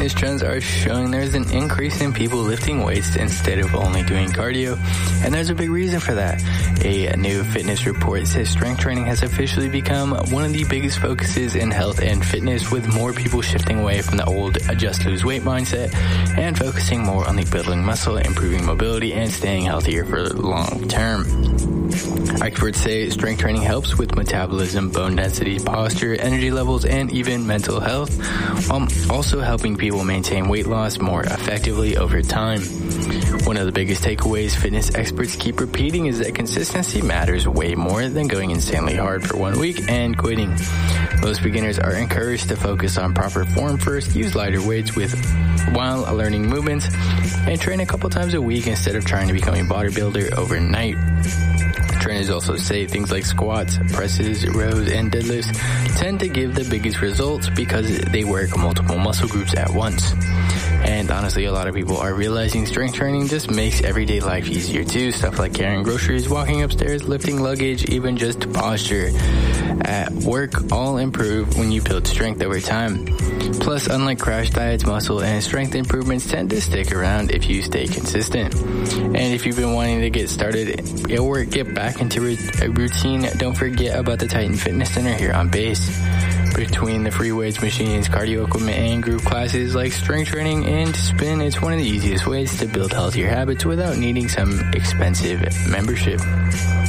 fitness trends are showing there's an increase in people lifting weights instead of only doing cardio, and there's a big reason for that. A new fitness report says strength training has officially become one of the biggest focuses in health and fitness, with more people shifting away from the old just lose weight mindset and focusing more on the building muscle, improving mobility, and staying healthier for the long term. Experts say strength training helps with metabolism, bone density, posture, energy levels, and even mental health, while also helping people maintain weight loss more effectively over time. One of the biggest takeaways fitness experts keep repeating is that consistency matters way more than going insanely hard for 1 week and quitting. Most beginners are encouraged to focus on proper form first, use lighter weights while learning movements, and train a couple times a week instead of trying to become a bodybuilder overnight. Trainers also say things like squats, presses, rows, and deadlifts tend to give the biggest results because they work multiple muscle groups at once. And honestly, a lot of people are realizing strength training just makes everyday life easier too. Stuff like carrying groceries, walking upstairs, lifting luggage, even just posture at work all improve when you build strength over time. Plus, unlike crash diets, muscle and strength improvements tend to stick around if you stay consistent. And if you've been wanting to get started or get back into a routine, don't forget about the Titan Fitness Center here on base. Between the free weights machines, cardio equipment, and group classes like strength training and spin, it's one of the easiest ways to build healthier habits without needing some expensive membership.